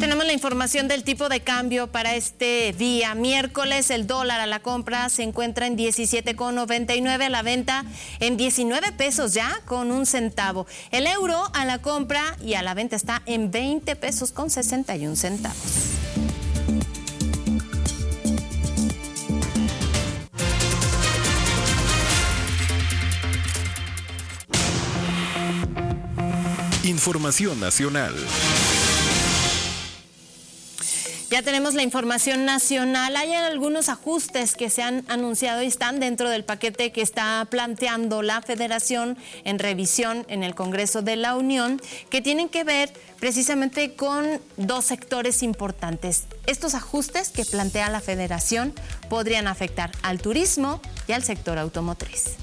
Tenemos la información del tipo de cambio para este día. Miércoles, el dólar a la compra se encuentra en 17,99, a la venta en 19 pesos ya con un centavo. El euro a la compra y a la venta está en 20 pesos con 61 centavos. Información nacional. Ya tenemos la información nacional. Hay algunos ajustes que se han anunciado y están dentro del paquete que está planteando la Federación en revisión en el Congreso de la Unión, que tienen que ver precisamente con dos sectores importantes. Estos ajustes que plantea la Federación podrían afectar al turismo y al sector automotriz.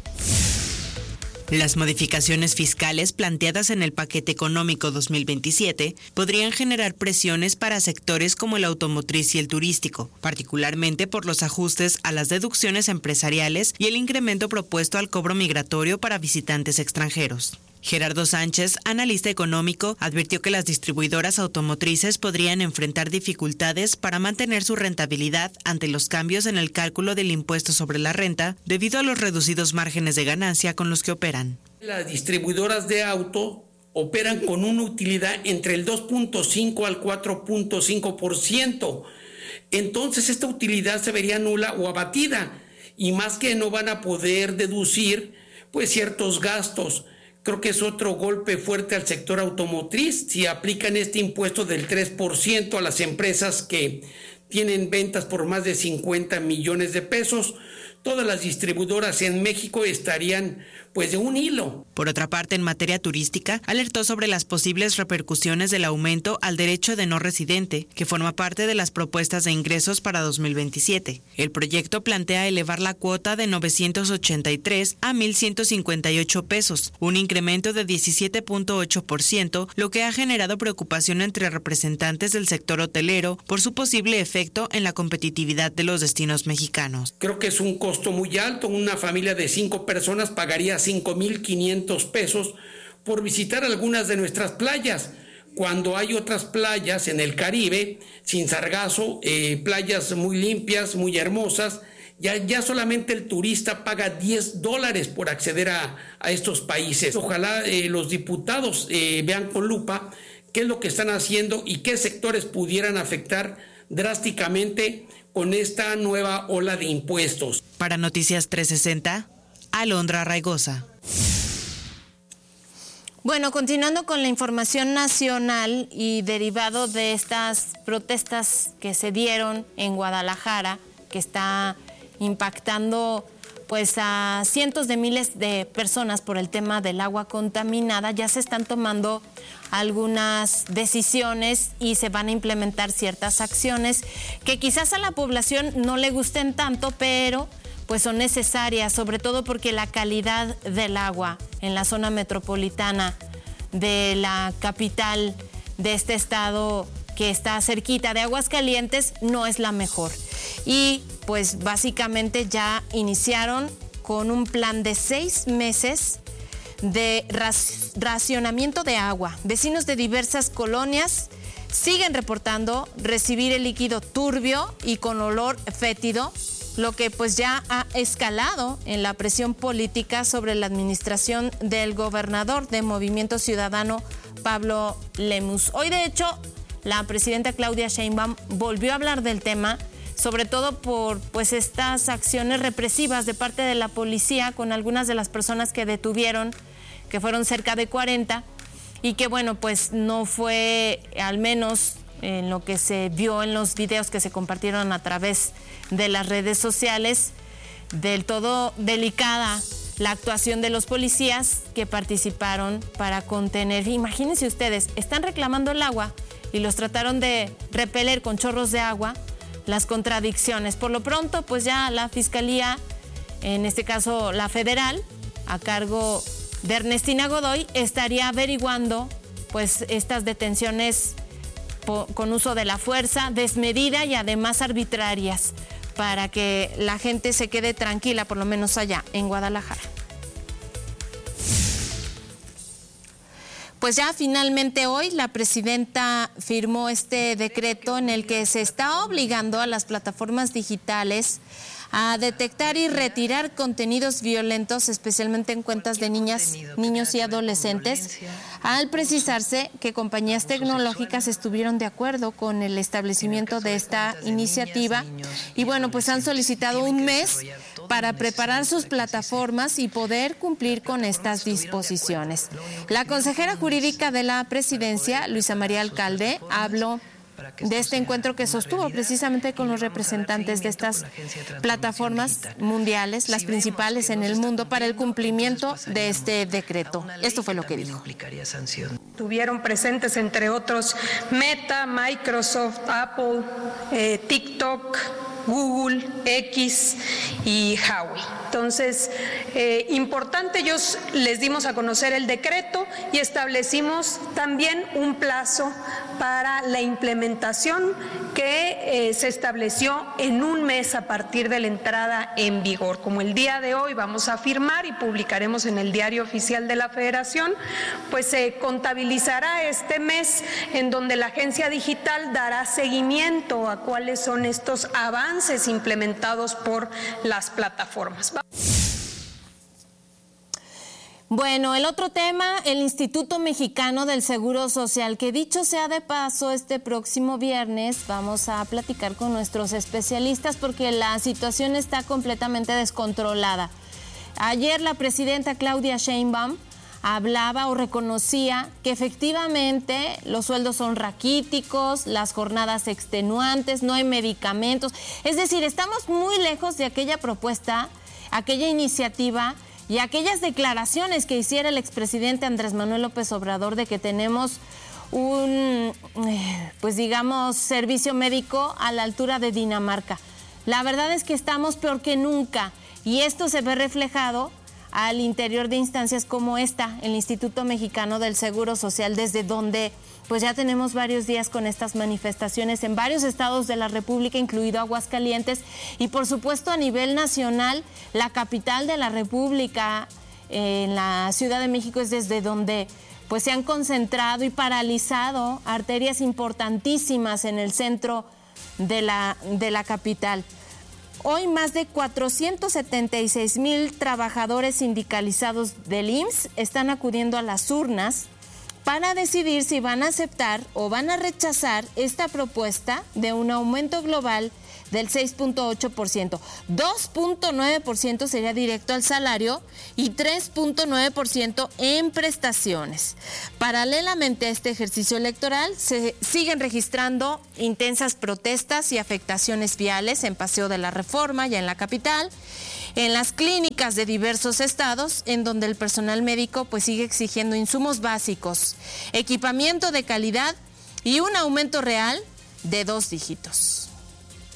Las modificaciones fiscales planteadas en el paquete económico 2027 podrían generar presiones para sectores como el automotriz y el turístico, particularmente por los ajustes a las deducciones empresariales y el incremento propuesto al cobro migratorio para visitantes extranjeros. Gerardo Sánchez, analista económico, advirtió que las distribuidoras automotrices podrían enfrentar dificultades para mantener su rentabilidad ante los cambios en el cálculo del impuesto sobre la renta debido a los reducidos márgenes de ganancia con los que operan. Las distribuidoras de auto operan con una utilidad entre el 2.5 al 4.5%. Entonces esta utilidad se vería nula o abatida, y más que no van a poder deducir pues ciertos gastos. Creo que es otro golpe fuerte al sector automotriz si aplican este impuesto del 3% a las empresas que tienen ventas por más de 50 millones de pesos. Todas las distribuidoras en México estarían pues de un hilo. Por otra parte, en materia turística, alertó sobre las posibles repercusiones del aumento al derecho de no residente, que forma parte de las propuestas de ingresos para 2027. El proyecto plantea elevar la cuota de 983 a 1,158 pesos, un incremento de 17.8%, lo que ha generado preocupación entre representantes del sector hotelero por su posible efecto en la competitividad de los destinos mexicanos. Creo que es un costo muy alto. Una familia de 5 personas pagaría 5,500 pesos por visitar algunas de nuestras playas, cuando hay otras playas en el Caribe, sin sargazo, playas muy limpias, muy hermosas. Ya solamente el turista paga $10 por acceder a estos países. Ojalá los diputados vean con lupa qué es lo que están haciendo y qué sectores pudieran afectar drásticamente con esta nueva ola de impuestos. Para Noticias 360, Alondra Raigosa. Bueno, continuando con la información nacional y derivado de estas protestas que se dieron en Guadalajara, que está impactando pues a cientos de miles de personas por el tema del agua contaminada, ya se están tomando algunas decisiones y se van a implementar ciertas acciones que quizás a la población no le gusten tanto, pero pues son necesarias, sobre todo porque la calidad del agua en la zona metropolitana de la capital de este estado que está cerquita de Aguascalientes no es la mejor. Y pues básicamente ya iniciaron con un plan de 6 meses de racionamiento de agua. Vecinos de diversas colonias siguen reportando recibir el líquido turbio y con olor fétido, lo que pues ya ha escalado en la presión política sobre la administración del gobernador de Movimiento Ciudadano, Pablo Lemus. Hoy, de hecho, la presidenta Claudia Sheinbaum volvió a hablar del tema, sobre todo por pues estas acciones represivas de parte de la policía con algunas de las personas que detuvieron, que fueron cerca de 40, y que bueno, pues no fue, al menos en lo que se vio en los videos que se compartieron a través de las redes sociales, del todo delicada la actuación de los policías que participaron para contener. Imagínense ustedes, están reclamando el agua y los trataron de repeler con chorros de agua. Las contradicciones. Por lo pronto, pues ya la Fiscalía, en este caso la federal, a cargo de Ernestina Godoy, estaría averiguando pues estas detenciones con uso de la fuerza desmedida y además arbitrarias, para que la gente se quede tranquila, por lo menos allá en Guadalajara. Pues pues ya finalmente hoy la presidenta firmó este decreto en el que se está obligando a las plataformas digitales a detectar y retirar contenidos violentos, especialmente en cuentas de niñas, niños y adolescentes, al precisarse que compañías tecnológicas estuvieron de acuerdo con el establecimiento de esta iniciativa y bueno, pues han solicitado un mes para preparar sus plataformas y poder cumplir con estas disposiciones. La consejera jurídica de la presidencia, Luisa María Alcalde, habló de este encuentro que sostuvo precisamente con los representantes de estas plataformas mundiales, las principales en el mundo, para el cumplimiento de este decreto. Esto fue lo que dijo. Tuvieron presentes, entre otros, Meta, Microsoft, Apple, TikTok, Google, X y Huawei. Entonces, importante, ellos les dimos a conocer el decreto y establecimos también un plazo para la implementación que se estableció en un mes a partir de la entrada en vigor. Como el día de hoy vamos a firmar y publicaremos en el Diario Oficial de la Federación, pues se contabilizará este mes en donde la Agencia Digital dará seguimiento a cuáles son estos avances implementados por las plataformas. Bueno, el otro tema, el Instituto Mexicano del Seguro Social, que dicho sea de paso, este próximo viernes vamos a platicar con nuestros especialistas porque la situación está completamente descontrolada. Ayer la presidenta Claudia Sheinbaum hablaba o reconocía que efectivamente los sueldos son raquíticos, las jornadas extenuantes, no hay medicamentos. Es decir, estamos muy lejos de aquella propuesta, aquella iniciativa y aquellas declaraciones que hiciera el expresidente Andrés Manuel López Obrador de que tenemos un, pues digamos, servicio médico a la altura de Dinamarca. La verdad es que estamos peor que nunca y esto se ve reflejado al interior de instancias como esta, el Instituto Mexicano del Seguro Social, desde donde pues ya tenemos varios días con estas manifestaciones en varios estados de la República, incluido Aguascalientes, y por supuesto a nivel nacional, la capital de la República, en la Ciudad de México, es desde donde pues se han concentrado y paralizado arterias importantísimas en el centro de la capital. Hoy más de 476,000 trabajadores sindicalizados del IMSS están acudiendo a las urnas para decidir si van a aceptar o van a rechazar esta propuesta de un aumento global del 6.8%. 2.9% sería directo al salario y 3.9% en prestaciones. Paralelamente a este ejercicio electoral, se siguen registrando intensas protestas y afectaciones viales en Paseo de la Reforma, ya en la capital, en las clínicas de diversos estados, en donde el personal médico pues sigue exigiendo insumos básicos, equipamiento de calidad y un aumento real de 2 dígitos.